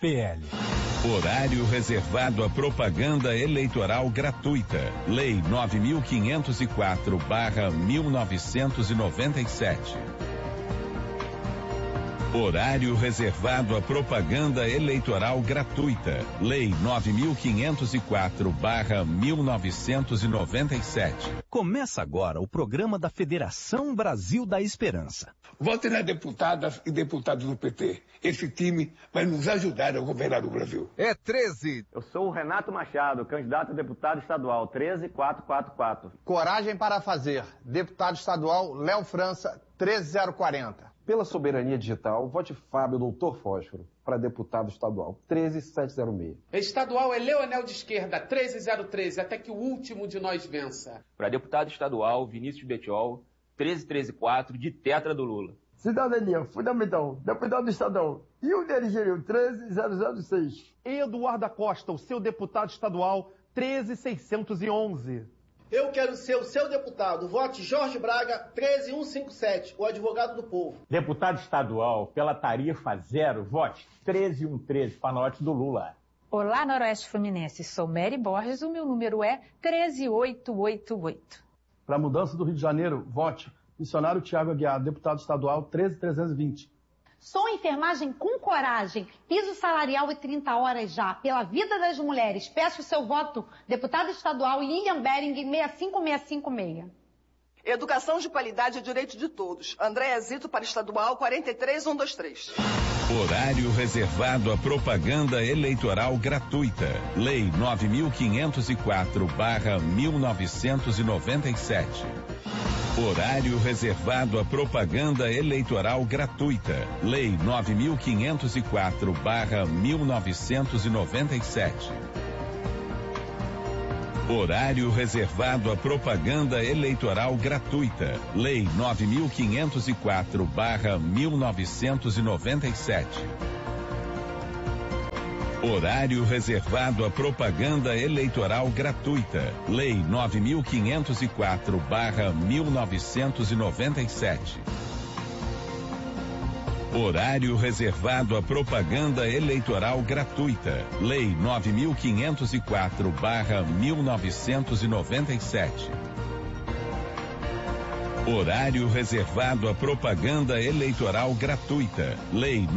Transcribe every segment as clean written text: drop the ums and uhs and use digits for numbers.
PL. Horário reservado à propaganda eleitoral gratuita. Lei 9.504/1997. Horário reservado à propaganda eleitoral gratuita. Lei 9.504/1997. Começa agora o programa da Federação Brasil da Esperança. Vote nas deputadas e deputados do PT. Esse time vai nos ajudar a governar o Brasil. É 13. Eu sou o Renato Machado, candidato a deputado estadual 13444. Coragem para fazer. Deputado estadual Léo França 13040. Pela soberania digital, vote Fábio Doutor Fósforo para deputado estadual 13706. Estadual é Leonel de Esquerda 13013, até que o último de nós vença. Para deputado estadual Vinícius Betiol 13134, de Tetra do Lula. Cidadania fundamental, deputado estadual e o DRG 13006. Eduardo Costa, o seu deputado estadual 13611. Eu quero ser o seu deputado. Vote Jorge Braga 13157, o advogado do povo. Deputado estadual pela tarifa zero, vote 13113 para norte do Lula. Olá, Noroeste Fluminense. Sou Mary Borges, o meu número é 13888. Para a mudança do Rio de Janeiro, vote missionário Tiago Aguiar, deputado estadual 13320. Sou enfermagem com coragem. Piso salarial e 30 horas já. Pela vida das mulheres. Peço o seu voto. Deputado estadual Lilian Bering, 65656. Educação de qualidade é direito de todos. Andréa Zito para estadual 43123. Horário reservado à propaganda eleitoral gratuita. Lei 9.504/1997. Horário reservado à propaganda eleitoral gratuita. Lei 9.504/1997. Horário reservado à propaganda eleitoral gratuita. Lei 9.504/1997. Horário reservado à propaganda eleitoral gratuita. Lei 9.504/1997. Horário reservado à propaganda eleitoral gratuita. Lei 9.504/1997. Horário reservado à propaganda eleitoral gratuita. Lei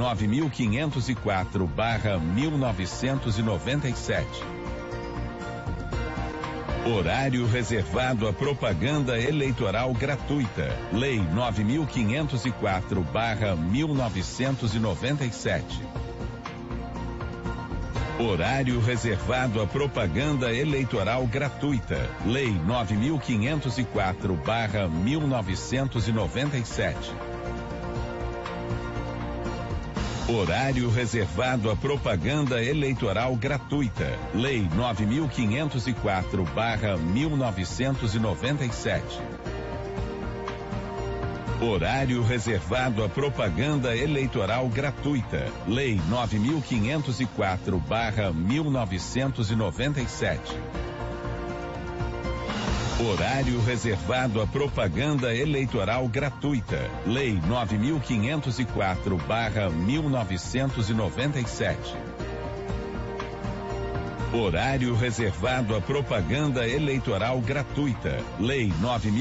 9.504/1997. Horário reservado à propaganda eleitoral gratuita. Lei 9.504/1997. Horário reservado à propaganda eleitoral gratuita. Lei 9.504/1997. Horário reservado à propaganda eleitoral gratuita. Lei 9.504/1997. Horário reservado à propaganda eleitoral gratuita. Lei 9.504/1997. Horário reservado à propaganda eleitoral gratuita. Lei 9.504/1997. Horário reservado à propaganda eleitoral gratuita. Lei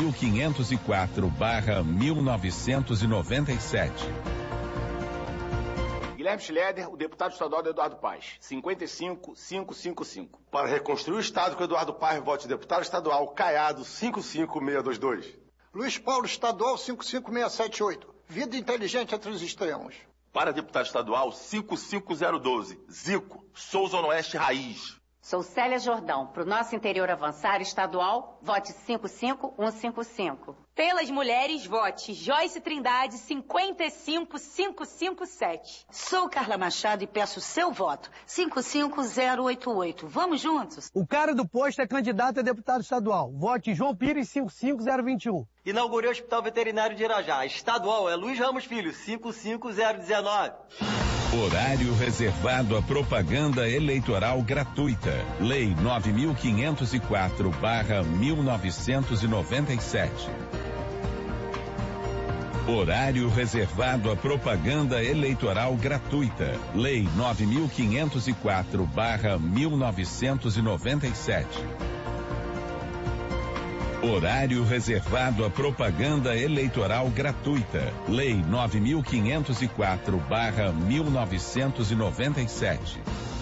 9.504/1997. Guilherme Schleder, o deputado estadual do Eduardo Paes, 55555. Para reconstruir o Estado com Eduardo Paes, vote deputado estadual Caiado, 55622. Luiz Paulo, estadual 55678. Vida inteligente entre os extremos. Para deputado estadual 55012. Zico, Souza Oeste Raiz. Sou Célia Jordão. Para o nosso interior avançar estadual, vote 55155. Pelas mulheres, vote Joyce Trindade, 55557. Sou Carla Machado e peço seu voto, 55088. Vamos juntos? O cara do posto é candidato a deputado estadual. Vote João Pires, 55021. Inaugurei o Hospital Veterinário de Irajá. Estadual é Luiz Ramos Filho, 55019. Horário reservado à propaganda eleitoral gratuita. Lei 9.504/1997. Horário reservado à propaganda eleitoral gratuita. Lei 9.504/1997. Horário reservado à propaganda eleitoral gratuita. Lei 9.504/1997.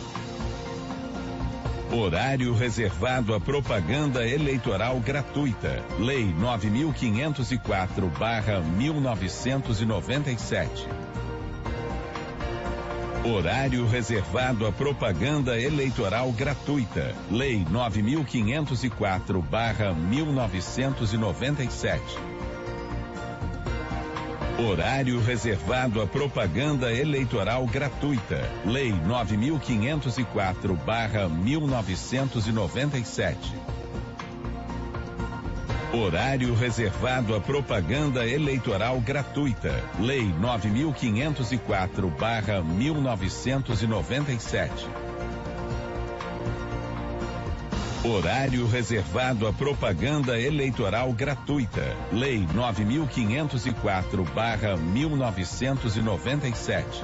Horário reservado à propaganda eleitoral gratuita. Lei 9.504/1997. Horário reservado à propaganda eleitoral gratuita. Lei 9.504/1997. Horário reservado à propaganda eleitoral gratuita. Lei 9.504/1997. Horário reservado à propaganda eleitoral gratuita. Lei 9.504/1997. Horário reservado à propaganda eleitoral gratuita. Lei 9.504/1997.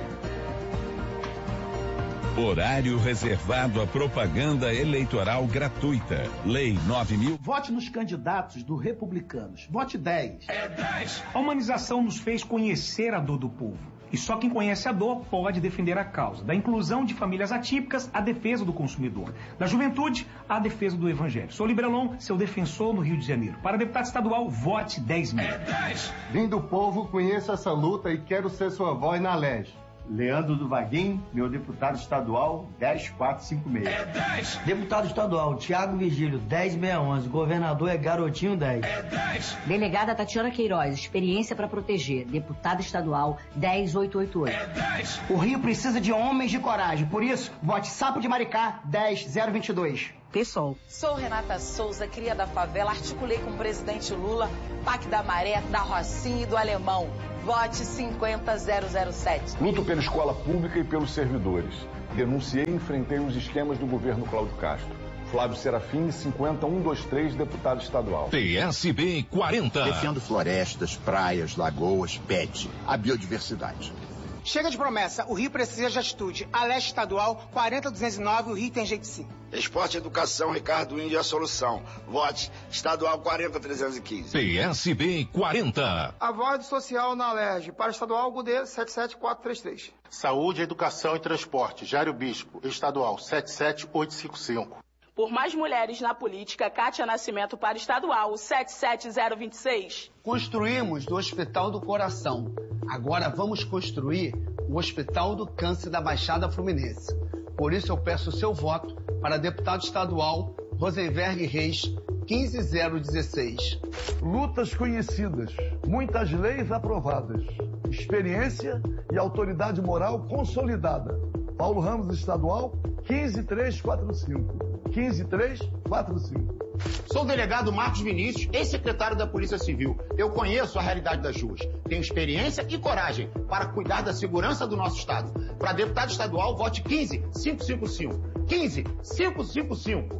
Horário reservado à propaganda eleitoral gratuita. Lei 9.000. Vote nos candidatos do Republicanos. Vote 10. É 10. A humanização nos fez conhecer a dor do povo. E só quem conhece a dor pode defender a causa. Da inclusão de famílias atípicas, à defesa do consumidor. Da juventude, à defesa do evangelho. Sou Liberalon, seu defensor no Rio de Janeiro. Para deputado estadual, vote 10 mil. É 10. Vim do povo, conheço essa luta e quero ser sua voz na LEG. Leandro do Vaguinho, meu deputado estadual, 10456. É 10. Deputado estadual, Tiago Vigílio, 10611. Governador é Garotinho, 10. É 10. Delegada Tatiana Queiroz, experiência para proteger. Deputado estadual, 10888. É 10. O Rio precisa de homens de coragem. Por isso, vote Sapo de Maricá, 10022. PSOL. Sou Renata Souza, cria da favela, articulei com o presidente Lula, PAC da Maré, da Rocinha e do Alemão. Vote 50007. Luto pela escola pública e pelos servidores. Denunciei e enfrentei os esquemas do governo Cláudio Castro. Flávio Serafim, 50123, deputado estadual. PSB 40. Defendo florestas, praias, lagoas, pet, a biodiversidade. Chega de promessa, o Rio precisa de atitude. A Leste Estadual, 40209, o Rio tem jeito sim. Esporte e Educação, Ricardo Índio é a solução. Vote Estadual 40315. PSB 40. A voz social na Leste, para Estadual Gudê 77433. Saúde, Educação e Transporte, Jário Bispo, Estadual 77855. Por mais mulheres na política, Kátia Nascimento para estadual, 77026. Construímos do Hospital do Coração. Agora vamos construir o Hospital do Câncer da Baixada Fluminense. Por isso eu peço o seu voto para deputado estadual Rosenberg Reis, 15016. Lutas conhecidas, muitas leis aprovadas, experiência e autoridade moral consolidada. Paulo Ramos Estadual, 15345. 15345. Sou o delegado Marcos Vinícius, ex-secretário da Polícia Civil. Eu conheço a realidade das ruas. Tenho experiência e coragem para cuidar da segurança do nosso estado. Para deputado estadual, vote 15555. 15555.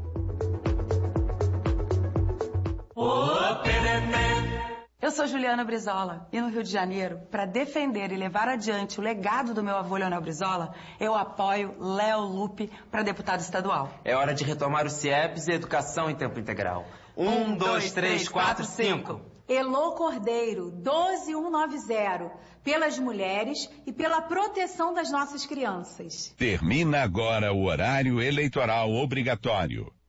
Eu sou Juliana Brizola e no Rio de Janeiro, para defender e levar adiante o legado do meu avô Leonel Brizola, eu apoio Léo Lupe para deputado estadual. É hora de retomar o CIEPS e educação em tempo integral. 1, 2, 3, 4, 5. Elô Cordeiro, 12190. Pelas mulheres e pela proteção das nossas crianças. Termina agora o horário eleitoral obrigatório.